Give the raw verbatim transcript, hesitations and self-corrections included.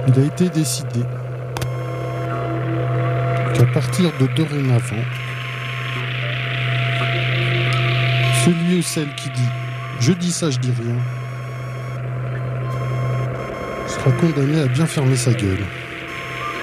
Il a été décidé qu'à partir de dorénavant, celui ou celle qui dit « je dis ça, je dis rien » sera condamné à bien fermer sa gueule.